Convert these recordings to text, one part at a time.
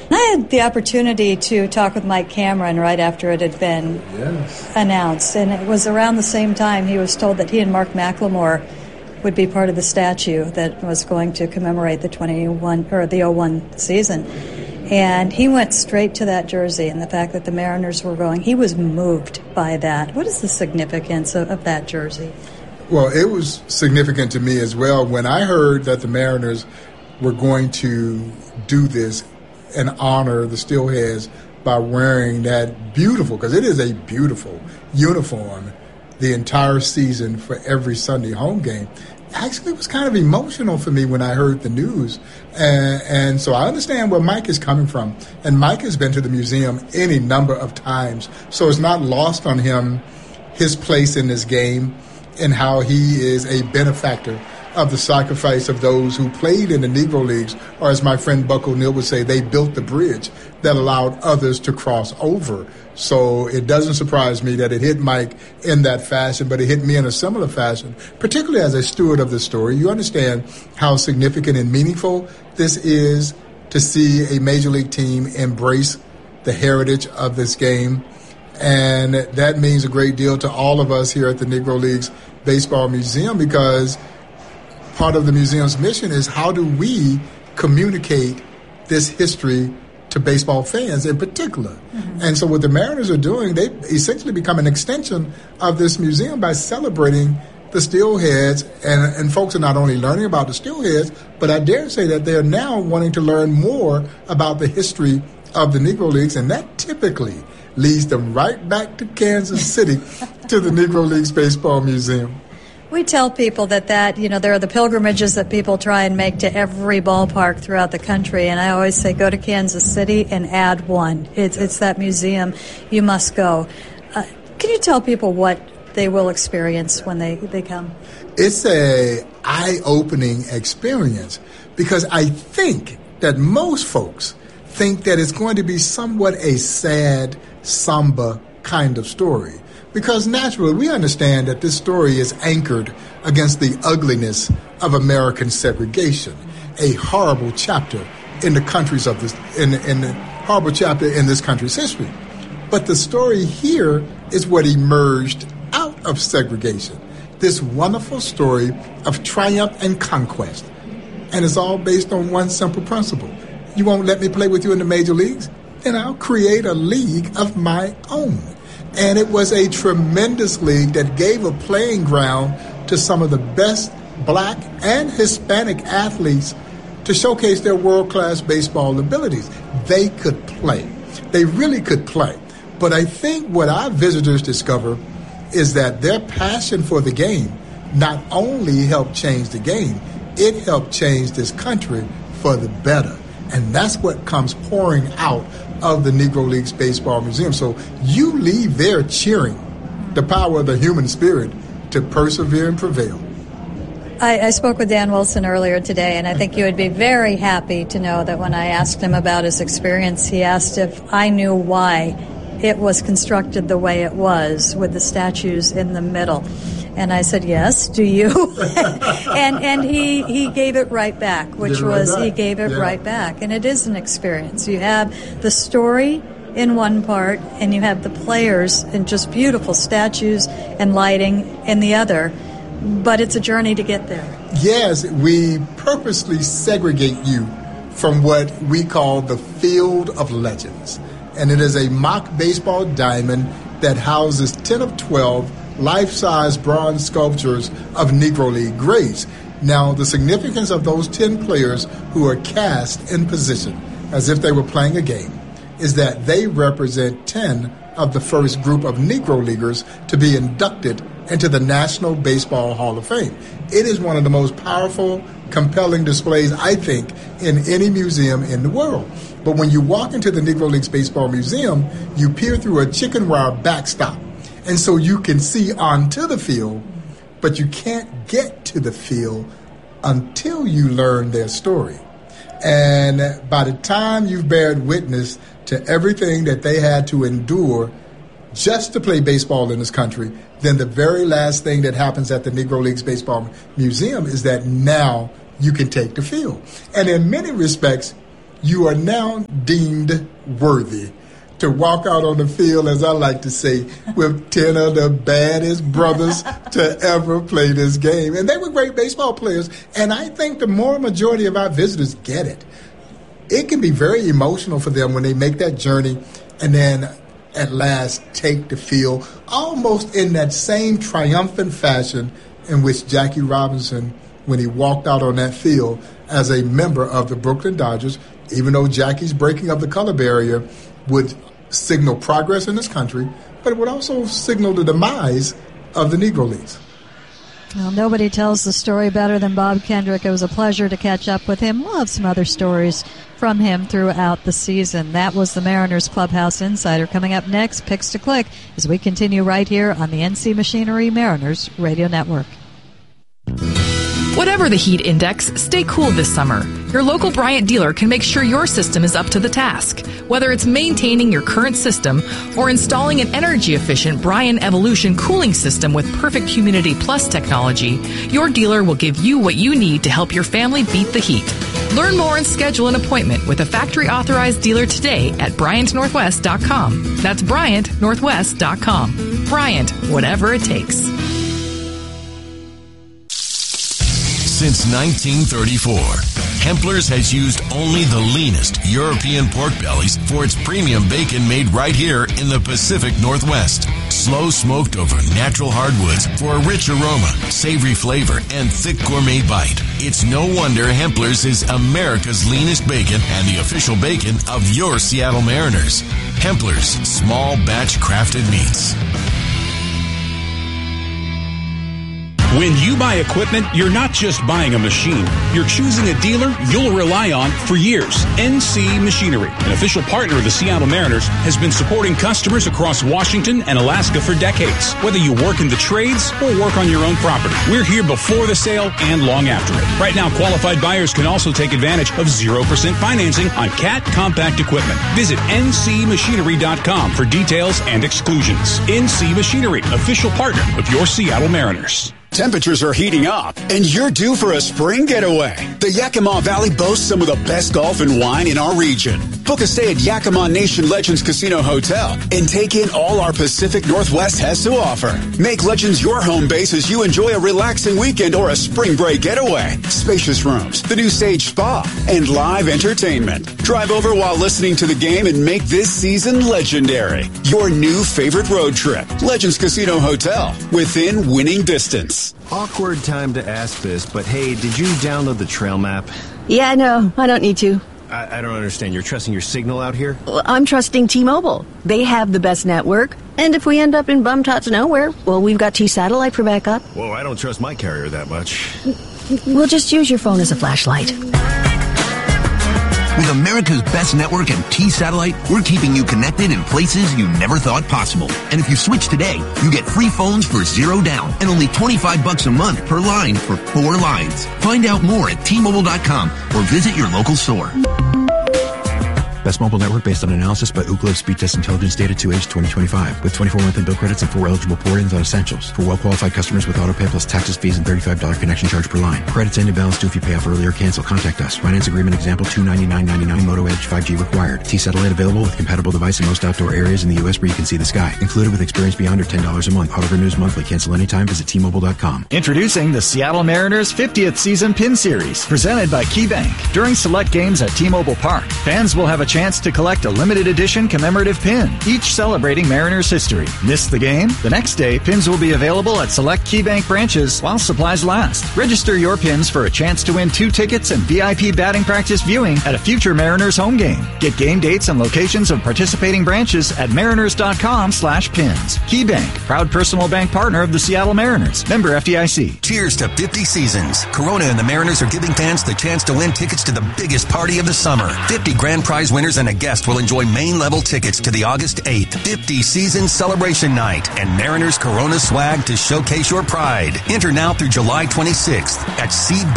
I had the opportunity to talk with Mike Cameron right after it had been announced, and it was around the same time he was told that he and Mark McLemore would be part of the statue that was going to commemorate the 01 season. And he went straight to that jersey, and the fact that the Mariners were going, he was moved by that. What is the significance of that jersey? Well, it was significant to me as well when I heard that the Mariners were going to do this and honor the Steelheads by wearing that beautiful, because it is a beautiful uniform, the entire season for every Sunday home game. Actually, it was kind of emotional for me when I heard the news. And so I understand where Mike is coming from. And Mike has been to the museum any number of times. So it's not lost on him his place in this game and how he is a benefactor of the sacrifice of those who played in the Negro Leagues, or as my friend Buck O'Neill would say, they built the bridge that allowed others to cross over. So it doesn't surprise me that it hit Mike in that fashion, but it hit me in a similar fashion, particularly as a steward of the story. You understand how significant and meaningful this is to see a Major League team embrace the heritage of this game. And that means a great deal to all of us here at the Negro Leagues Baseball Museum, because part of the museum's mission is how do we communicate this history to baseball fans in particular. Mm-hmm. And so what the Mariners are doing, they essentially become an extension of this museum by celebrating the Steelheads, and folks are not only learning about the Steelheads, but I dare say that they're now wanting to learn more about the history of the Negro Leagues, and that typically leads them right back to Kansas City to the Negro Leagues Baseball Museum. We tell people that there are the pilgrimages that people try and make to every ballpark throughout the country, and I always say go to Kansas City and add one. It's that museum. You must go. Can you tell people what they will experience when they come? It's a eye-opening experience, because I think that most folks think that it's going to be somewhat a sad, somber kind of story. Because naturally, we understand that this story is anchored against the ugliness of American segregation, a horrible chapter in the country's horrible chapter in this country's history. But the story here is what emerged out of segregation. This wonderful story of triumph and conquest, and it's all based on one simple principle: you won't let me play with you in the major leagues, then I'll create a league of my own. And it was a tremendous league that gave a playing ground to some of the best black and Hispanic athletes to showcase their world-class baseball abilities. They could play. They really could play. But I think what our visitors discover is that their passion for the game not only helped change the game, it helped change this country for the better. And that's what comes pouring out of the Negro Leagues Baseball Museum. So you leave there cheering the power of the human spirit to persevere and prevail. I spoke with Dan Wilson earlier today, and I think you would be very happy to know that when I asked him about his experience, he asked if I knew why it was constructed the way it was, with the statues in the middle. And I said, yes, do you? and he gave it right back, he gave it right back. And it is an experience. You have the story in one part, and you have the players and just beautiful statues and lighting in the other. But it's a journey to get there. Yes, we purposely segregate you from what we call the Field of Legends. And it is a mock baseball diamond that houses 10 of 12 life-size bronze sculptures of Negro League greats. Now, the significance of those 10 players who are cast in position as if they were playing a game is that they represent 10 of the first group of Negro Leaguers to be inducted into the National Baseball Hall of Fame. It is one of the most powerful, compelling displays, I think, in any museum in the world. But when you walk into the Negro Leagues Baseball Museum, you peer through a chicken wire backstop. And so you can see onto the field, but you can't get to the field until you learn their story. And by the time you've bared witness to everything that they had to endure just to play baseball in this country, then the very last thing that happens at the Negro Leagues Baseball Museum is that now you can take the field. And in many respects, you are now deemed worthy to walk out on the field, as I like to say, with 10 of the baddest brothers to ever play this game. And they were great baseball players. And I think the more majority of our visitors get it. It can be very emotional for them when they make that journey and then at last take the field almost in that same triumphant fashion in which Jackie Robinson, when he walked out on that field as a member of the Brooklyn Dodgers, even though Jackie's breaking of the color barrier would signal progress in this country, but it would also signal the demise of the Negro Leagues. Well, nobody tells the story better than Bob Kendrick. It was a pleasure to catch up with him. We'll have some other stories from him throughout the season. That was the Mariners Clubhouse Insider. Coming up next, Picks to Click, as we continue right here on the NC Machinery Mariners Radio Network. Whatever the heat index, stay cool this summer. Your local Bryant dealer can make sure your system is up to the task. Whether it's maintaining your current system or installing an energy-efficient Bryant Evolution cooling system with perfect Humidity Plus technology, your dealer will give you what you need to help your family beat the heat. Learn more and schedule an appointment with a factory-authorized dealer today at BryantNorthwest.com. That's BryantNorthwest.com. Bryant, whatever it takes. Since 1934, Hempler's has used only the leanest European pork bellies for its premium bacon made right here in the Pacific Northwest. Slow smoked over natural hardwoods for a rich aroma, savory flavor, and thick gourmet bite. It's no wonder Hempler's is America's leanest bacon and the official bacon of your Seattle Mariners. Hempler's, small batch crafted meats. When you buy equipment, you're not just buying a machine. You're choosing a dealer you'll rely on for years. NC Machinery, an official partner of the Seattle Mariners, has been supporting customers across Washington and Alaska for decades. Whether you work in the trades or work on your own property, we're here before the sale and long after it. Right now, qualified buyers can also take advantage of 0% financing on CAT compact equipment. Visit ncmachinery.com for details and exclusions. NC Machinery, official partner of your Seattle Mariners. Temperatures are heating up, and you're due for a spring getaway. The Yakima Valley boasts some of the best golf and wine in our region. Book a stay at Yakima Nation Legends Casino Hotel and take in all our Pacific Northwest has to offer. Make Legends your home base as you enjoy a relaxing weekend or a spring break getaway. Spacious rooms, the new Sage Spa, and live entertainment. Drive over while listening to the game and make this season legendary. Your new favorite road trip. Legends Casino Hotel, within winning distance. Awkward time to ask this, but hey, did you download the trail map? Yeah, no, I don't need to. I don't understand. You're trusting your signal out here? Well, I'm trusting T-Mobile. They have the best network. And if we end up in bum-tots nowhere, well, we've got T-Satellite for backup. Whoa, I don't trust my carrier that much. We'll just use your phone as a flashlight. With America's best network and T-Satellite, we're keeping you connected in places you never thought possible. And if you switch today, you get free phones for $0 down and only $25 a month per line for 4 lines. Find out more at T-Mobile.com or visit your local store. Best mobile network based on analysis by Ookla Speed Test Intelligence data to age 2025 with 24-month bill credits and 4 eligible port-ins on essentials. For well-qualified customers with auto pay plus taxes, fees, and $35 connection charge per line. Credits end and balance due if you pay off early or cancel. Contact us. Finance agreement example $299.99. Moto Edge 5G required. T-Satellite available with compatible device in most outdoor areas in the U.S. where you can see the sky. Included with experience beyond or $10 a month. Auto renews monthly. Cancel anytime. Visit T-Mobile.com. Introducing the Seattle Mariners 50th Season Pin Series, presented by KeyBank. During select games at T-Mobile Park, fans will have a chance to collect a limited edition commemorative pin, each celebrating Mariners history. Miss the game? The next day, pins will be available at select KeyBank branches while supplies last. Register your pins for a chance to win 2 tickets and VIP batting practice viewing at a future Mariners home game. Get game dates and locations of participating branches at mariners.com/pins. KeyBank, proud personal bank partner of the Seattle Mariners. Member FDIC. Cheers to 50 seasons. Corona and the Mariners are giving fans the chance to win tickets to the biggest party of the summer. 50 grand prize winners and a guest will enjoy main level tickets to the August 8th 50 season celebration night and Mariners Corona swag to showcase your pride. Enter now through July 26th at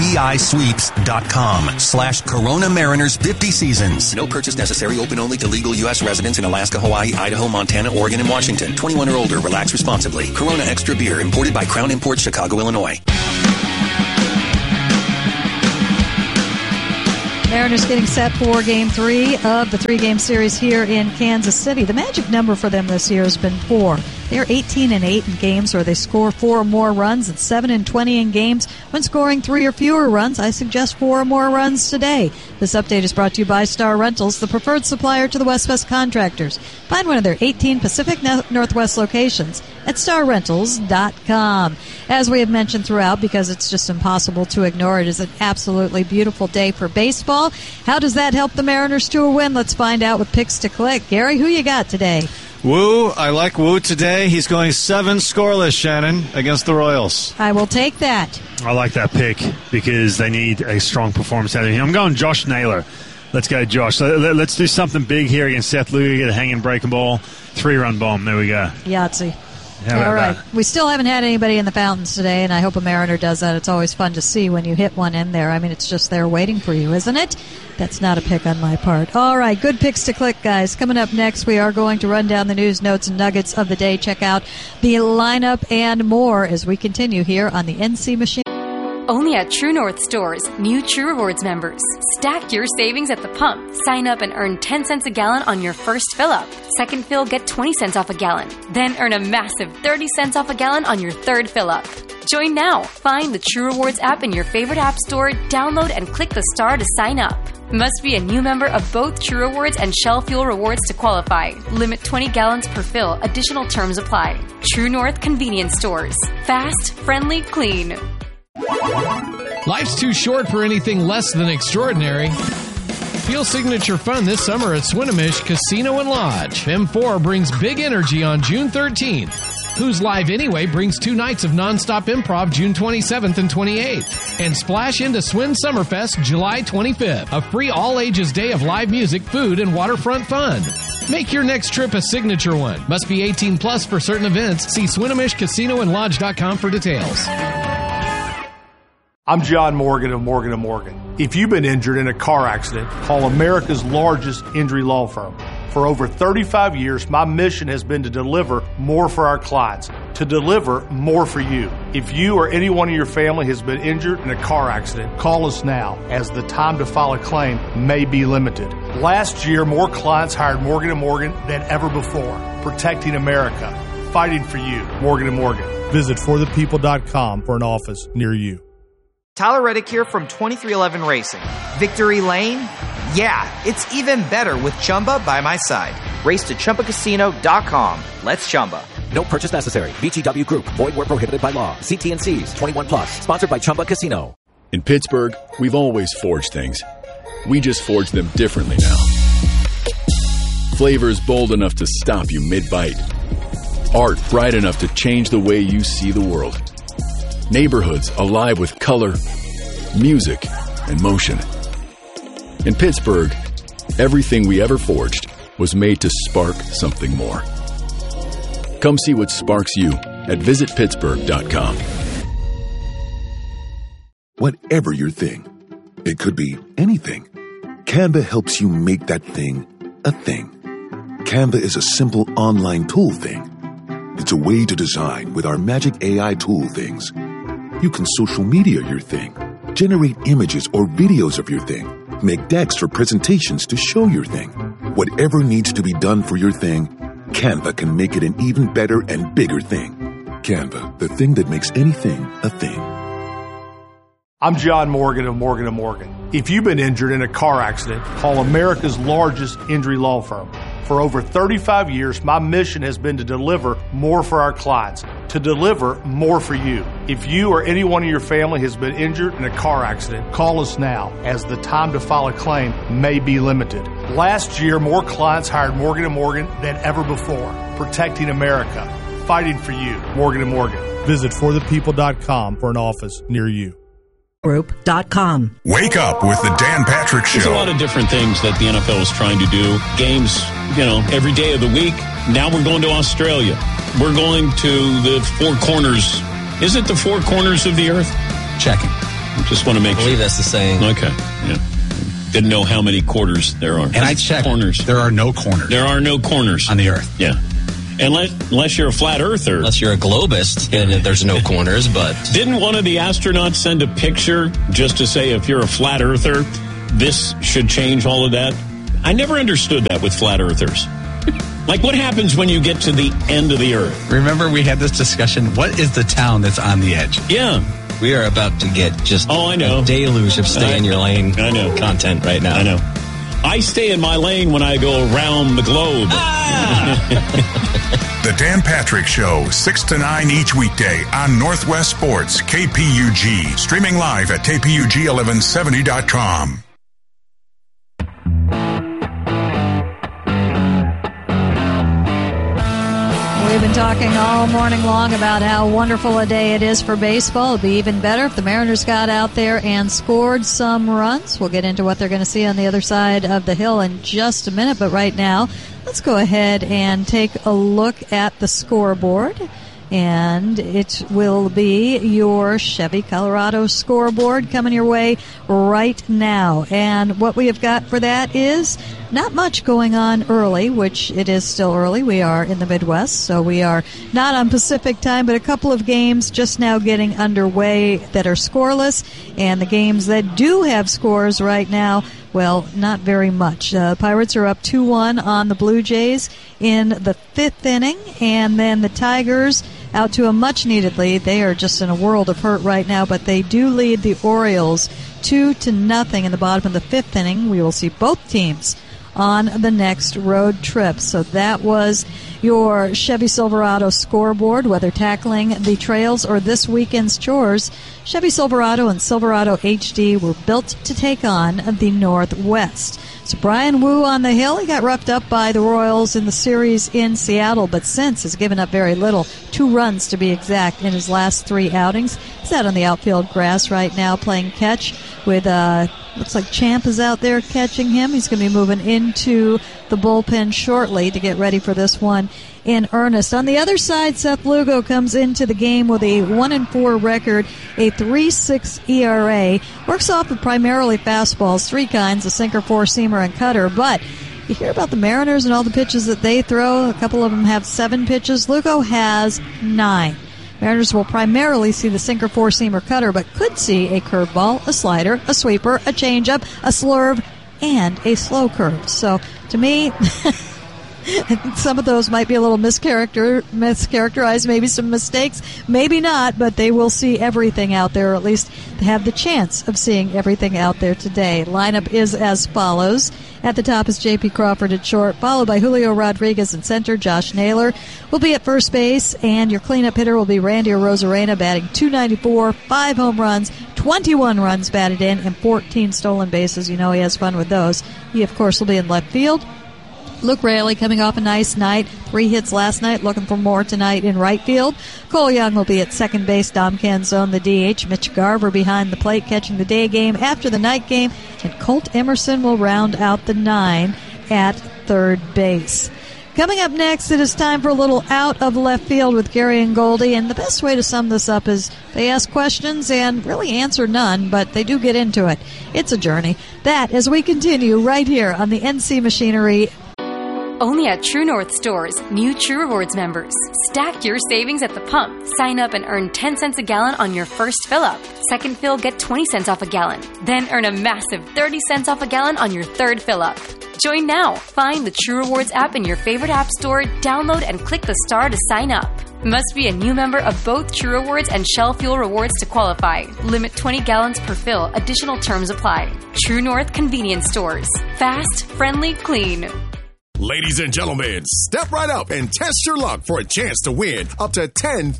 cbisweeps.com/Corona Mariners 50 seasons. No purchase necessary. Open only to legal U.S. residents in Alaska, Hawaii, Idaho, Montana, Oregon, and Washington. 21 or older. Relax responsibly. Corona Extra Beer, imported by Crown Imports, Chicago, Illinois. Mariners getting set for Game 3 of the 3-game series here in Kansas City. The magic number for them this year has been 4. They're 18-8 in games where they score 4 or more runs, and 7-20 in games when scoring 3 or fewer runs. I suggest 4 or more runs today. This update is brought to you by Star Rentals, the preferred supplier to the West contractors. Find one of their 18 Pacific Northwest locations at starrentals.com. As we have mentioned throughout, because it's just impossible to ignore, it is an absolutely beautiful day for baseball. How does that help the Mariners to a win? Let's find out with Picks to Click. Gary, who you got today? Woo, I like Woo today. He's going 7 scoreless, Shannon, against the Royals. I will take that. I like that pick because they need a strong performance out of him. I'm going Josh Naylor. Let's go, Josh. Let's do something big here against Seth Lugo. Get a hanging breaking ball, 3-run bomb. There we go. Yahtzee. All right. We still haven't had anybody in the fountains today, and I hope a Mariner does that. It's always fun to see when you hit one in there. I mean, it's just there waiting for you, isn't it? That's not a pick on my part. All right, good picks to click, guys. Coming up next, we are going to run down the news, notes, and nuggets of the day. Check out the lineup and more as we continue here on the NC Machine. Only at True North stores, new True Rewards members. Stack your savings at the pump. Sign up and earn 10 cents a gallon on your first fill-up. Second fill, get 20 cents off a gallon. Then earn a massive 30 cents off a gallon on your third fill-up. Join now. Find the True Rewards app in your favorite app store, download and click the star to sign up. Must be a new member of both True Rewards and Shell Fuel Rewards to qualify. Limit 20 gallons per fill. Additional terms apply. True North Convenience Stores. Fast, friendly, clean. Life's too short for anything less than extraordinary. Feel signature fun this summer at Swinomish Casino and Lodge. M4 brings big energy on June 13th. Who's Live Anyway brings 2 nights of nonstop improv June 27th and 28th. And splash into Swin Summerfest July 25th. A free all-ages day of live music, food, and waterfront fun. Make your next trip a signature one. Must be 18 plus for certain events. See SwinomishCasinoandLodge.com for details. I'm John Morgan of Morgan & Morgan. If you've been injured in a car accident, call America's largest injury law firm. For over 35 years, my mission has been to deliver more for our clients, to deliver more for you. If you or anyone in your family has been injured in a car accident, call us now, as the time to file a claim may be limited. Last year, more clients hired Morgan & Morgan than ever before, protecting America, fighting for you. Morgan & Morgan. Visit forthepeople.com for an office near you. Tyler Reddick here from 2311 Racing. Victory Lane? Yeah, it's even better with Chumba by my side. Race to ChumbaCasino.com. Let's Chumba. No purchase necessary. VGW Group. Void where prohibited by law. See T&Cs. 21 plus. Sponsored by Chumba Casino. In Pittsburgh, we've always forged things. We just forge them differently now. Flavors bold enough to stop you mid-bite. Art bright enough to change the way you see the world. Neighborhoods alive with color, music, and motion. In Pittsburgh, everything we ever forged was made to spark something more. Come see what sparks you at visitpittsburgh.com. Whatever your thing, it could be anything. Canva helps you make that thing a thing. Canva is a simple online tool thing. It's a way to design with our magic AI tool things. You can social media your thing, generate images or videos of your thing, make decks for presentations to show your thing. Whatever needs to be done for your thing, Canva can make it an even better and bigger thing. Canva, the thing that makes anything a thing. I'm John Morgan of Morgan & Morgan. If you've been injured in a car accident, call America's largest injury law firm. For over 35 years, my mission has been to deliver more for our clients, to deliver more for you. If you or anyone in your family has been injured in a car accident, call us now, as the time to file a claim may be limited. Last year, more clients hired Morgan & Morgan than ever before, protecting America, fighting for you. Morgan & Morgan. Visit forthepeople.com for an office near you. Group.com. Wake up with the Dan Patrick Show. There's a lot of different things that the NFL is trying to do. Games, every day of the week. Now we're going to Australia. We're going to the Four Corners. Is it the Four Corners of the Earth? Checking. Just want to make sure. I believe that's the saying. Okay. Yeah. Didn't know how many quarters there are. And I checked. Corners. There are no corners. There are no corners on the Earth. Yeah. Unless you're a flat earther. Unless you're a globist, and there's no corners, but... Didn't one of the astronauts send a picture just to say if you're a flat earther, this should change all of that. I never understood that with flat earthers. Like, what happens when you get to the end of the earth? Remember, we had this discussion. What is the town that's on the edge? Yeah. We are about to get just I know. a deluge of stay in your lane content right now. I know. I stay in my lane when I go around the globe. The Dan Patrick Show, 6 to 9 each weekday on Northwest Sports, KPUG. Streaming live at KPUG1170.com. We've been talking all morning long about how wonderful a day it is for baseball. It'd be even better if the Mariners got out there and scored some runs. We'll get into what they're going to see on the other side of the hill in just a minute. But right now, let's go ahead and take a look at the scoreboard. And it will be your Chevy Colorado scoreboard coming your way right now. And what we have got for that is not much going on early, which it is still early. We are in the Midwest, so we are not on Pacific time, but a couple of games just now getting underway that are scoreless. And the games that do have scores right now, well, not very much. Pirates are up 2-1 on the Blue Jays in the 5th inning, and then the Tigers out to a much-needed lead. They are just in a world of hurt right now, but they do lead the Orioles 2-0 in the bottom of the 5th inning. We will see both teams on the next road trip. So that was your Chevy Silverado scoreboard, whether tackling the trails or this weekend's chores. Chevy Silverado and Silverado HD were built to take on the Northwest. So Brian Wu on the hill, he got roughed up by the Royals in the series in Seattle, but since has given up very little, 2 runs to be exact in his last 3 outings. He's out on the outfield grass right now playing catch with, looks like Champ is out there catching him. He's going to be moving into the bullpen shortly to get ready for this one in earnest. On the other side, Seth Lugo comes into the game with a 1-4 record, a 3.6 ERA, works off of primarily fastballs, 3 kinds, a sinker, 4-seamer, and cutter. But you hear about the Mariners and all the pitches that they throw. A couple of them have 7 pitches. Lugo has 9. Mariners will primarily see the sinker, 4-seamer, cutter, but could see a curveball, a slider, a sweeper, a changeup, a slurve, and a slow curve. So, to me, I think some of those might be a little mischaracterized, maybe some mistakes, maybe not, but they will see everything out there, or at least have the chance of seeing everything out there today. Lineup is as follows. At the top is J.P. Crawford at short, followed by Julio Rodriguez in center. Josh Naylor will be at first base, and your cleanup hitter will be Randy Arozarena, batting .294, 5 home runs, 21 runs batted in, and 14 stolen bases. You know he has fun with those. He, of course, will be in left field. Luke Raley coming off a nice night. 3 hits last night, looking for more tonight in right field. Cole Young will be at second base. Dom Canzone, the DH. Mitch Garver behind the plate, catching the day game after the night game. And Colt Emerson will round out the 9 at third base. Coming up next, it is time for a little out of left field with Gary and Goldie. And the best way to sum this up is they ask questions and really answer none, but they do get into it. It's a journey. That as we continue right here on the NC Machinery. Only at True North stores, new True Rewards members. Stack your savings at the pump. Sign up and earn 10 cents a gallon on your first fill-up. Second fill, get 20 cents off a gallon. Then earn a massive 30 cents off a gallon on your third fill-up. Join now. Find the True Rewards app in your favorite app store, download and click the star to sign up. Must be a new member of both True Rewards and Shell Fuel Rewards to qualify. Limit 20 gallons per fill. Additional terms apply. True North Convenience Stores. Fast, friendly, clean. Ladies and gentlemen, step right up and test your luck for a chance to win up to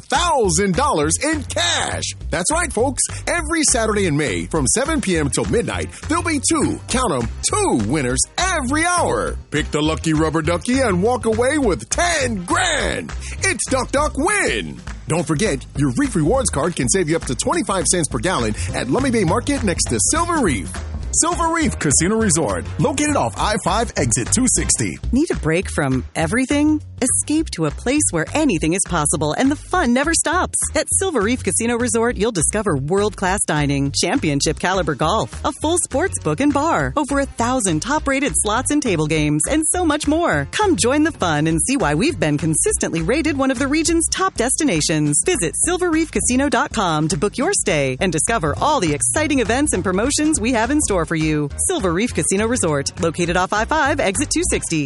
$10,000 in cash. That's right, folks. Every Saturday in May from 7 p.m. till midnight, there'll be 2 winners every hour. Pick the lucky rubber ducky and walk away with 10 grand. It's Duck Duck Win. Don't forget, your Reef Rewards card can save you up to 25 cents per gallon at Lummi Bay Market next to Silver Reef. Silver Reef Casino Resort, located off I-5 exit 260. Need a break from everything? Escape to a place where anything is possible and the fun never stops. At Silver Reef Casino Resort, you'll discover world-class dining, championship caliber golf, a full sports book and bar, over 1,000 top-rated slots and table games, and so much more. Come join the fun and see why we've been consistently rated one of the region's top destinations. Visit silverreefcasino.com to book your stay and discover all the exciting events and promotions we have in store store for you. Silver Reef Casino Resort, located off I-5, exit 260.